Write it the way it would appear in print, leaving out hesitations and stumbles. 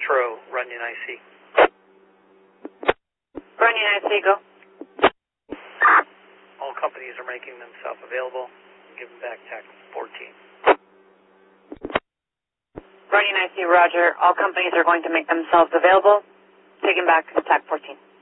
True, Runyon IC. Runyon IC, go. All companies are making themselves available. Give them back TAC 14. Runyon IC, roger. All companies are going to make themselves available. Taking back TAC 14.